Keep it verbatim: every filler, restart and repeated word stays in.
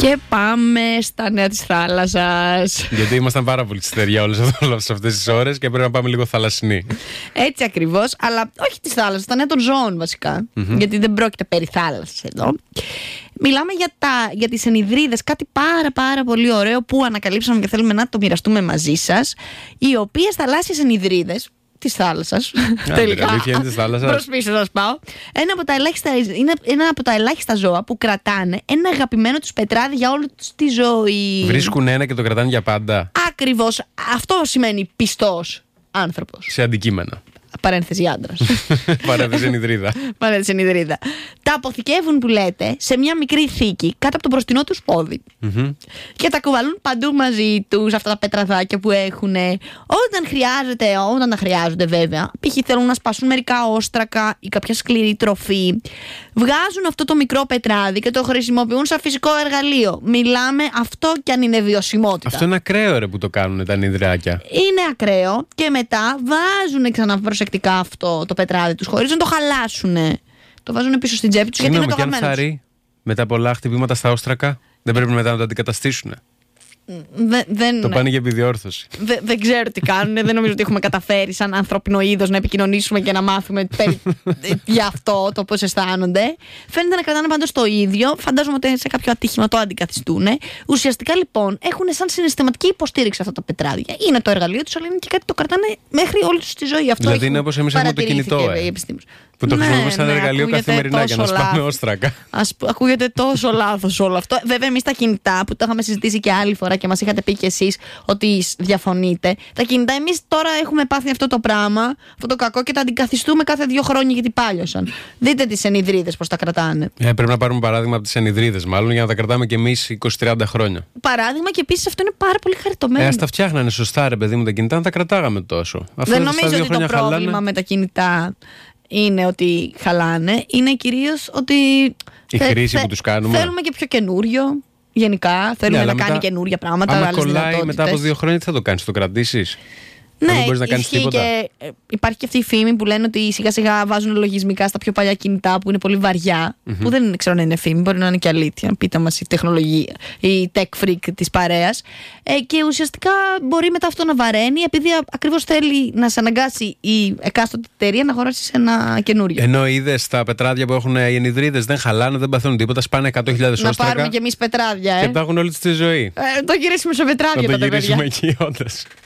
Και πάμε στα νέα της θάλασσας. Γιατί ήμασταν πάρα πολύ στεριά όλες αυτές τις ώρες και πρέπει να πάμε λίγο θαλασσινοί. Έτσι ακριβώς, αλλά όχι της θάλασσας, τα νέα των ζώων βασικά. Mm-hmm. Γιατί δεν πρόκειται περί θάλασσας εδώ. Μιλάμε για, τα, για τις ενιδρίδες, κάτι πάρα πάρα πολύ ωραίο που ανακαλύψαμε και θέλουμε να το μοιραστούμε μαζί σας. Οι οποίες θαλάσσιες ενιδρίδες της θάλασσας. Τελικά. Προς πίσω σας πάω. Ένα από, τα ελάχιστα, είναι ένα από τα ελάχιστα ζώα που κρατάνε ένα αγαπημένο τους πετράδι για όλη τους τη ζωή. Βρίσκουν ένα και το κρατάνε για πάντα. Ακριβώς. Αυτό σημαίνει πιστός άνθρωπος. Σε αντικείμενα. Παρένθεση άντρας. Παρένθεση ενιδρίδα. Παρένθεση ενιδρίδα. Τα αποθηκεύουν, που λέτε, σε μια μικρή θήκη κάτω από το μπροστινό τους πόδι. Mm-hmm. Και τα κουβαλούν παντού μαζί τους, αυτά τα πετραδάκια που έχουν. Όταν χρειάζεται, όταν τα χρειάζονται βέβαια. Π.χ. θέλουν να σπάσουν μερικά όστρακα ή κάποια σκληρή τροφή. Βγάζουν αυτό το μικρό πετράδι και το χρησιμοποιούν σαν φυσικό εργαλείο. Μιλάμε αυτό κι αν είναι βιωσιμότητα. Αυτό είναι ακραίο, ρε, που το κάνουν τα ενιδράκια. Είναι ακραίο και μετά βάζουν ξανά προσεκτικά αυτό το πετράδι τους χωρίς να το χαλάσουν. Το βάζουν πίσω στην τσέπη τους γιατί είναι το χαμένο. Και αν φθαρεί μετά πολλά χτυπήματα στα όστρακα, δεν πρέπει μετά να το αντικαταστήσουν. Δε, δεν, το πάνε για επιδιόρθωση. Δε, δεν ξέρω τι κάνουν. Δεν νομίζω ότι έχουμε καταφέρει σαν ανθρώπινο είδος να επικοινωνήσουμε και να μάθουμε περί, για αυτό το πώς αισθάνονται. Φαίνεται να κρατάνε πάντως το ίδιο. Φαντάζομαι ότι σε κάποιο ατύχημα το αντικαθιστούν. Ουσιαστικά λοιπόν έχουν σαν συναισθηματική υποστήριξη αυτά τα πετράδια. Είναι το εργαλείο τους, αλλά είναι και κάτι το κρατάνε μέχρι όλη τους τη ζωή. Αυτό δηλαδή είναι όπως εμείς έχουμε το κινητό. Ε. Που το χρησιμοποιούμε σαν ναι, εργαλείο καθημερινά για να σπάμε όστρακα. Ας, ακούγεται τόσο λάθος όλο αυτό. Βέβαια, εμείς τα κινητά που το είχαμε συζητήσει και άλλη φορά και μας είχατε πει κι εσείς ότι διαφωνείτε. Τα κινητά, εμείς τώρα έχουμε πάθει αυτό το πράγμα, αυτό το κακό και τα αντικαθιστούμε κάθε δύο χρόνια γιατί πάλιωσαν. Δείτε τις ενιδρίδες πώς τα κρατάνε. Ε, πρέπει να πάρουμε παράδειγμα από τις ενιδρίδες, μάλλον για να τα κρατάμε κι εμείς είκοσι με τριάντα χρόνια. Παράδειγμα και επίσης αυτό είναι πάρα πολύ χαριτωμένο. Ε, ας τα φτιάχνανε σωστά, ρε παιδί μου, τα κινητά, να τα κρατάγαμε τόσο. Δεν νομίζω ότι το πρόβλημα χαλάνε με τα κινητά είναι ότι χαλάνε, είναι κυρίως ότι η θε, χρήση θε, που τους κάνουμε. Θέλουμε και πιο καινούριο. Γενικά θέλουμε ναι, να μετά, κάνει καινούρια πράγματα. Αν κολλάει μετά από δύο χρόνια, τι θα το κάνεις, θα το κρατήσεις? Ναι, δεν μπορείς να κάνεις τίποτα. Και υπάρχει και αυτή η φήμη που λένε ότι σιγά σιγά βάζουν λογισμικά στα πιο παλιά κινητά που είναι πολύ βαριά. Mm-hmm. Που δεν ξέρω αν είναι φήμη, μπορεί να είναι και αλήθεια. Πείτε μας η τεχνολογία, η tech freak της παρέας. Ε, και ουσιαστικά μπορεί μετά αυτό να βαραίνει, επειδή ακριβώς θέλει να σε αναγκάσει η εκάστοτε εταιρεία να αγοράσεις ένα καινούριο. Ενώ είδες τα πετράδια που έχουν οι ενιδρίδες δεν χαλάνε, δεν παθαίνουν τίποτα, σπάνε εκατό χιλιάδες όστρακα. Να πάρουμε κι εμείς πετράδια, ε. Και τα έχουν όλη τη ζωή. Ε, το γυρίσουμε σε πετράδια. Να το γυρίσουμε εκεί, όντως.